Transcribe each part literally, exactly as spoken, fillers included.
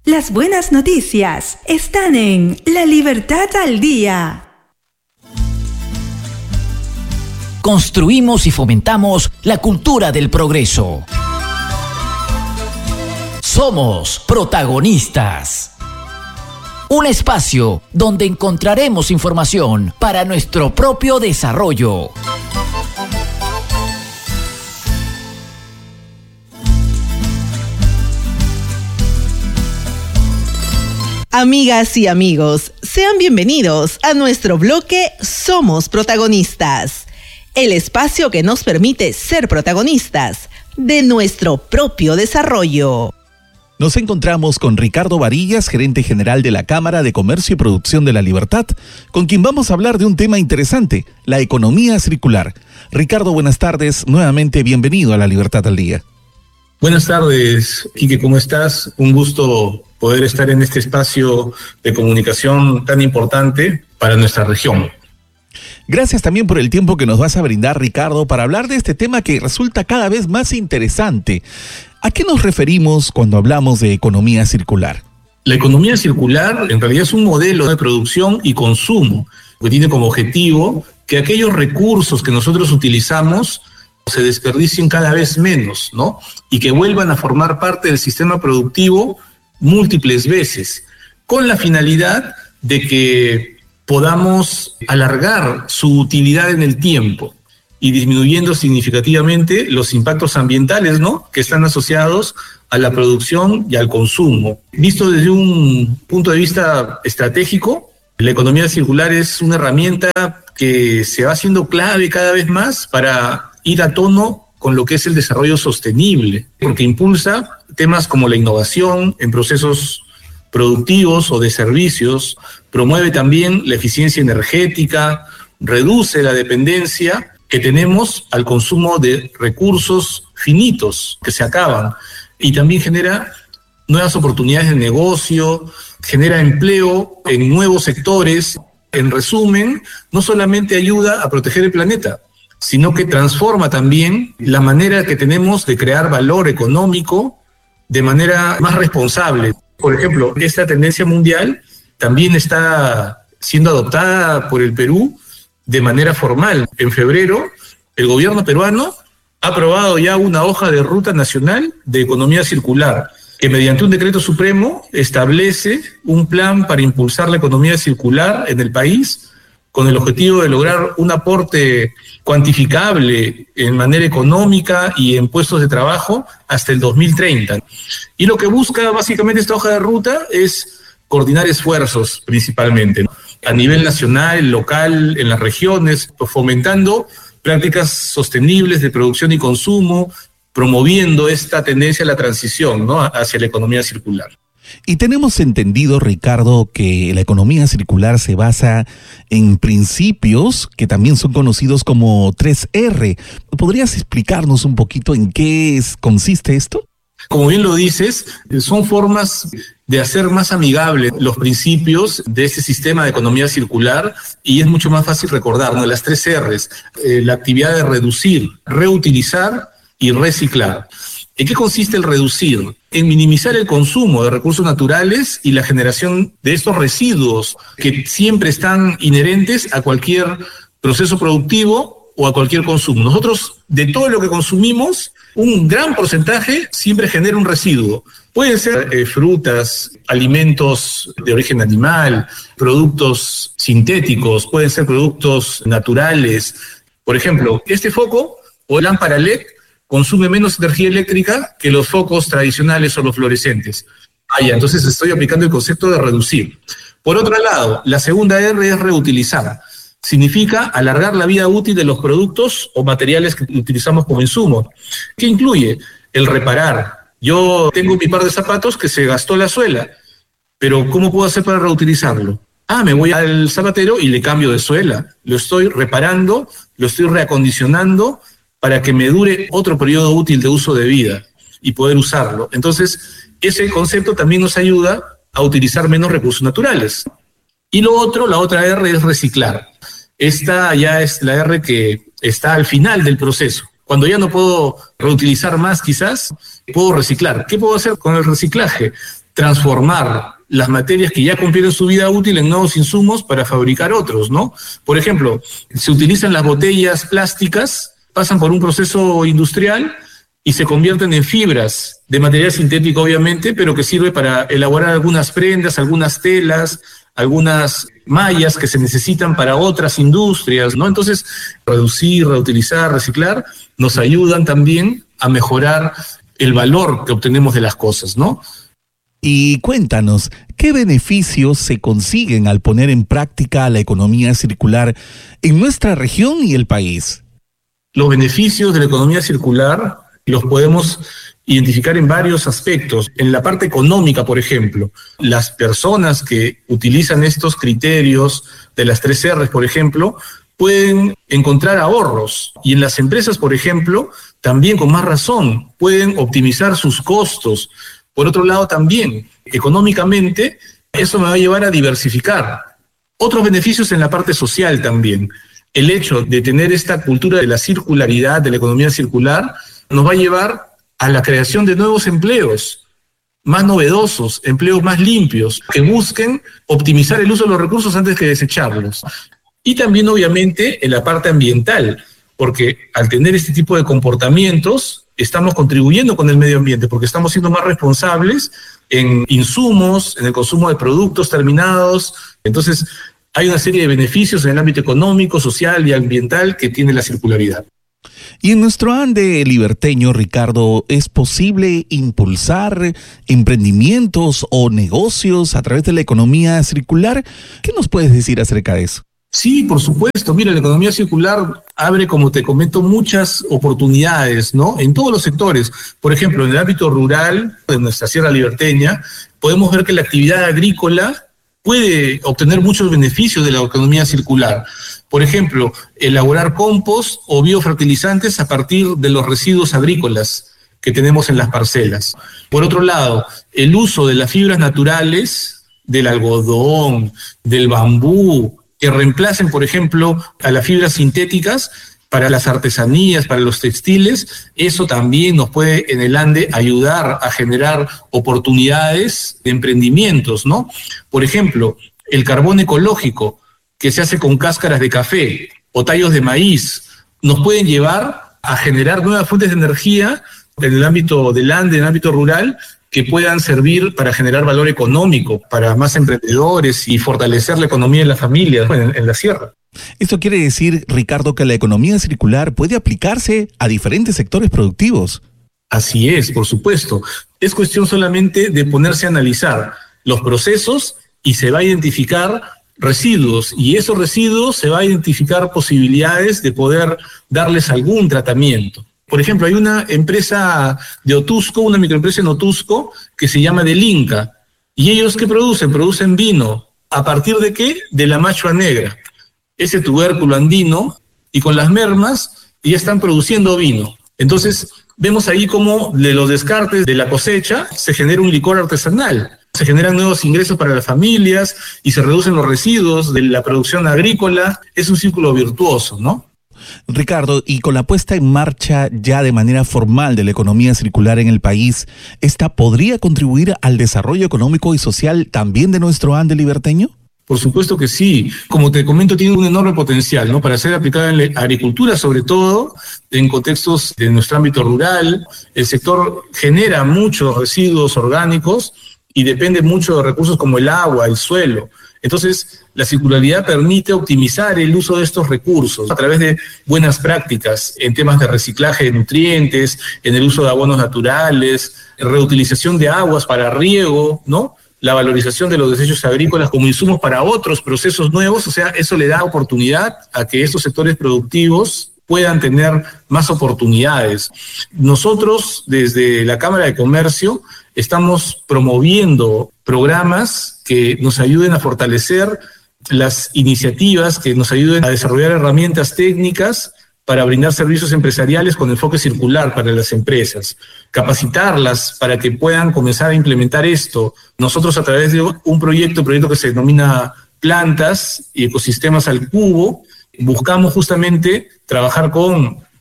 Las buenas noticias están en La Libertad al Día. Construimos y fomentamos la cultura del progreso. Somos protagonistas. Un espacio donde encontraremos información para nuestro propio desarrollo. Amigas y amigos, sean bienvenidos a nuestro bloque Somos Protagonistas, el espacio que nos permite ser protagonistas de nuestro propio desarrollo. Nos encontramos con Ricardo Varillas, gerente general de la Cámara de Comercio y Producción de La Libertad, con quien vamos a hablar de un tema interesante, la economía circular. Ricardo, buenas tardes, nuevamente bienvenido a La Libertad al Día. Buenas tardes, Quique, ¿cómo estás? Un gusto poder estar en este espacio de comunicación tan importante para nuestra región. Gracias también por el tiempo que nos vas a brindar, Ricardo, para hablar de este tema que resulta cada vez más interesante. ¿A qué nos referimos cuando hablamos de economía circular? La economía circular en realidad es un modelo de producción y consumo que tiene como objetivo que aquellos recursos que nosotros utilizamos se desperdicien cada vez menos, ¿no? Y que vuelvan a formar parte del sistema productivo múltiples veces, con la finalidad de que podamos alargar su utilidad en el tiempo y disminuyendo significativamente los impactos ambientales, ¿no?, que están asociados a la producción y al consumo. Visto desde un punto de vista estratégico, la economía circular es una herramienta que se va haciendo clave cada vez más para ir a tono con lo que es el desarrollo sostenible, porque impulsa temas como la innovación en procesos productivos o de servicios, promueve también la eficiencia energética, reduce la dependencia que tenemos al consumo de recursos finitos que se acaban y también genera nuevas oportunidades de negocio, genera empleo en nuevos sectores. En resumen, no solamente ayuda a proteger el planeta, sino que transforma también la manera que tenemos de crear valor económico de manera más responsable. Por ejemplo, esta tendencia mundial también está siendo adoptada por el Perú de manera formal. En febrero, el gobierno peruano ha aprobado ya una hoja de ruta nacional de economía circular, que mediante un decreto supremo establece un plan para impulsar la economía circular en el país, con el objetivo de lograr un aporte cuantificable en manera económica y en puestos de trabajo hasta el dos mil treinta. Y lo que busca básicamente esta hoja de ruta es coordinar esfuerzos principalmente, ¿no?, a nivel nacional, local, en las regiones, fomentando prácticas sostenibles de producción y consumo, promoviendo esta tendencia a la transición, ¿no?, hacia la economía circular. Y tenemos entendido, Ricardo, que la economía circular se basa en principios que también son conocidos como tres erre. ¿Podrías explicarnos un poquito en qué es, consiste esto? Como bien lo dices, son formas de hacer más amigables los principios de este sistema de economía circular y es mucho más fácil recordar, ¿no?, las tres erres, eh, la actividad de reducir, reutilizar y reciclar. ¿En qué consiste el reducir? En minimizar el consumo de recursos naturales y la generación de estos residuos que siempre están inherentes a cualquier proceso productivo o a cualquier consumo. Nosotros, de todo lo que consumimos, un gran porcentaje siempre genera un residuo. Pueden ser eh, frutas, alimentos de origen animal, productos sintéticos, pueden ser productos naturales. Por ejemplo, este foco o lámpara L E D consume menos energía eléctrica que los focos tradicionales o los fluorescentes. Ah, ya, entonces estoy aplicando el concepto de reducir. Por otro lado, la segunda erre es reutilizar. Significa alargar la vida útil de los productos o materiales que utilizamos como insumo. ¿Qué incluye? El reparar. Yo tengo mi par de zapatos que se gastó la suela, pero ¿cómo puedo hacer para reutilizarlo? Ah, me voy al zapatero y le cambio de suela. Lo estoy reparando, lo estoy reacondicionando para que me dure otro periodo útil de uso de vida y poder usarlo. Entonces, ese concepto también nos ayuda a utilizar menos recursos naturales. Y lo otro, la otra erre es reciclar. Esta ya es la erre que está al final del proceso. Cuando ya no puedo reutilizar más, quizás, puedo reciclar. ¿Qué puedo hacer con el reciclaje? transformar las materias que ya cumplieron su vida útil en nuevos insumos para fabricar otros, ¿no? Por ejemplo, se utilizan las botellas plásticas, pasan por un proceso industrial y se convierten en fibras de material sintético, obviamente, pero que sirve para elaborar algunas prendas, algunas telas, algunas mallas que se necesitan para otras industrias, ¿no? Entonces, reducir, reutilizar, reciclar, nos ayudan también a mejorar el valor que obtenemos de las cosas, ¿no? Y cuéntanos, ¿qué beneficios se consiguen al poner en práctica la economía circular en nuestra región y el país? Los beneficios de la economía circular los podemos identificar en varios aspectos. En la parte económica, por ejemplo, las personas que utilizan estos criterios de las tres R's, por ejemplo, pueden encontrar ahorros. Y en las empresas, por ejemplo, también con más razón, pueden optimizar sus costos. Por otro lado, también, económicamente, eso me va a llevar a diversificar. Otros beneficios en la parte social también. El hecho de tener esta cultura de la circularidad, de la economía circular, nos va a llevar a la creación de nuevos empleos, más novedosos, empleos más limpios, que busquen optimizar el uso de los recursos antes que desecharlos. Y también, obviamente, en la parte ambiental, porque al tener este tipo de comportamientos, estamos contribuyendo con el medio ambiente, porque estamos siendo más responsables en insumos, en el consumo de productos terminados. Entonces, hay una serie de beneficios en el ámbito económico, social y ambiental que tiene la circularidad. Y en nuestro ande liberteño, Ricardo, ¿es posible impulsar emprendimientos o negocios a través de la economía circular? ¿Qué nos puedes decir acerca de eso? Sí, por supuesto. Mira, la economía circular abre, como te comento, muchas oportunidades, ¿no? En todos los sectores. Por ejemplo, en el ámbito rural de nuestra Sierra Liberteña, podemos ver que la actividad agrícola puede obtener muchos beneficios de la economía circular. Por ejemplo, elaborar compost o biofertilizantes a partir de los residuos agrícolas que tenemos en las parcelas. Por otro lado, el uso de las fibras naturales, del algodón, del bambú, que reemplacen, por ejemplo, a las fibras sintéticas para las artesanías, para los textiles, eso también nos puede en el Ande ayudar a generar oportunidades de emprendimientos, ¿no? Por ejemplo, el carbón ecológico que se hace con cáscaras de café o tallos de maíz, nos pueden llevar a generar nuevas fuentes de energía en el ámbito del Ande, en el ámbito rural, que puedan servir para generar valor económico para más emprendedores y fortalecer la economía de las familias en, en la sierra. Esto quiere decir, Ricardo, que la economía circular puede aplicarse a diferentes sectores productivos. Así es, por supuesto. Es cuestión solamente de ponerse a analizar los procesos y se va a identificar residuos, y esos residuos se va a identificar posibilidades de poder darles algún tratamiento. Por ejemplo, hay una empresa de Otusco, una microempresa en Otusco, que se llama Del Inca. ¿Y ellos qué producen? Producen vino. ¿A partir de qué? De la machua negra. Ese tubérculo andino, y con las mermas ya están produciendo vino. Entonces, vemos ahí cómo de los descartes de la cosecha se genera un licor artesanal. Se generan nuevos ingresos para las familias y se reducen los residuos de la producción agrícola. Es un círculo virtuoso, ¿no? Ricardo, y con la puesta en marcha ya de manera formal de la economía circular en el país, ¿esta podría contribuir al desarrollo económico y social también de nuestro Ande liberteño? Por supuesto que sí. Como te comento, tiene un enorme potencial, ¿no? Para ser aplicada en la agricultura, sobre todo en contextos de nuestro ámbito rural. El sector genera muchos residuos orgánicos y depende mucho de recursos como el agua, el suelo. Entonces, la circularidad permite optimizar el uso de estos recursos a través de buenas prácticas en temas de reciclaje de nutrientes, en el uso de abonos naturales, reutilización de aguas para riego, ¿no? La valorización de los desechos agrícolas como insumos para otros procesos nuevos. O sea, eso le da oportunidad a que estos sectores productivos puedan tener más oportunidades. Nosotros, desde la Cámara de Comercio, estamos promoviendo programas que nos ayuden a fortalecer las iniciativas, que nos ayuden a desarrollar herramientas técnicas para brindar servicios empresariales con enfoque circular para las empresas, capacitarlas para que puedan comenzar a implementar esto. Nosotros, a través de un proyecto, un proyecto que se denomina Plantas y Ecosistemas al Cubo, buscamos justamente trabajar con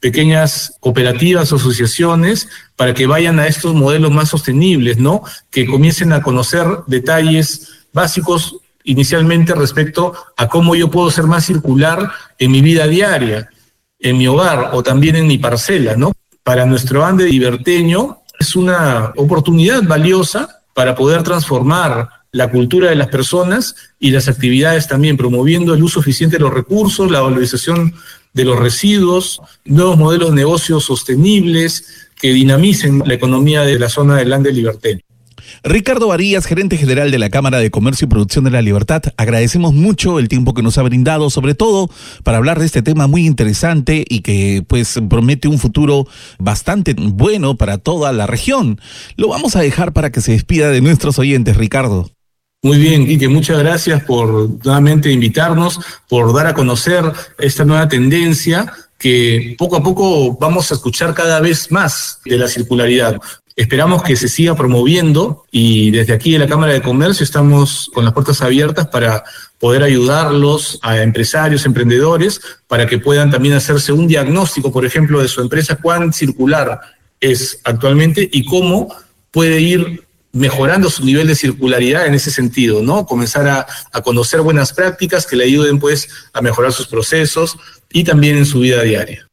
pequeñas cooperativas o asociaciones para que vayan a estos modelos más sostenibles, ¿no? Que comiencen a conocer detalles básicos inicialmente respecto a cómo yo puedo ser más circular en mi vida diaria, en mi hogar o también en mi parcela, ¿no? Para nuestro Ande liberteño es una oportunidad valiosa para poder transformar la cultura de las personas y las actividades también, promoviendo el uso eficiente de los recursos, la valorización de los residuos, nuevos modelos de negocios sostenibles que dinamicen la economía de la zona del Ande liberteño. Ricardo Varillas, gerente general de la Cámara de Comercio y Producción de La Libertad, agradecemos mucho el tiempo que nos ha brindado, sobre todo para hablar de este tema muy interesante y que pues promete un futuro bastante bueno para toda la región. Lo vamos a dejar para que se despida de nuestros oyentes, Ricardo. Muy bien, Quique, muchas gracias por nuevamente invitarnos, por dar a conocer esta nueva tendencia que poco a poco vamos a escuchar cada vez más de la circularidad. Esperamos que se siga promoviendo y desde aquí de la Cámara de Comercio estamos con las puertas abiertas para poder ayudarlos a empresarios, emprendedores, para que puedan también hacerse un diagnóstico, por ejemplo, de su empresa, cuán circular es actualmente y cómo puede ir mejorando su nivel de circularidad en ese sentido, ¿no? Comenzar a, a conocer buenas prácticas que le ayuden, pues, a mejorar sus procesos y también en su vida diaria.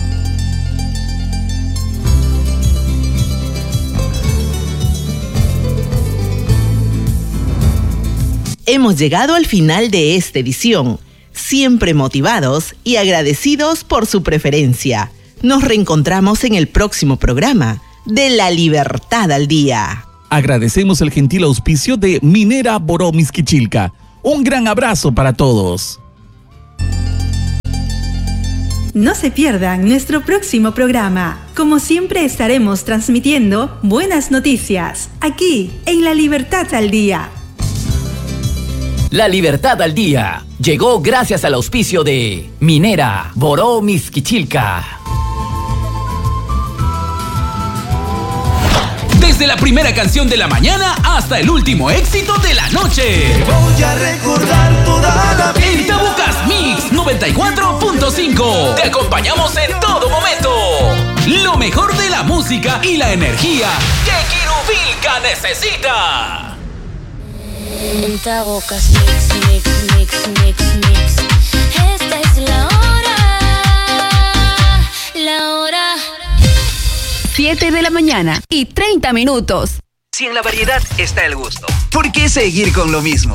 Hemos llegado al final de esta edición, siempre motivados y agradecidos por su preferencia. Nos reencontramos en el próximo programa de La Libertad al Día. Agradecemos el gentil auspicio de Minera Boró Mixquichilca. Un gran abrazo para todos. No se pierdan nuestro próximo programa. Como siempre estaremos transmitiendo buenas noticias, aquí en La Libertad al Día. La Libertad al Día llegó gracias al auspicio de Minera Boró Mixquichilca. Desde la primera canción de la mañana hasta el último éxito de la noche. Voy a recordar toda la vida. En Tabucas Mix noventa y cuatro punto cinco. Te acompañamos en todo momento. Lo mejor de la música y la energía que Quirubilca necesita. En Tabucas Mix, mix, mix, mix, mix. Esta es la hora. La hora. siete de la mañana y treinta minutos. Si en la variedad está el gusto, ¿por qué seguir con lo mismo?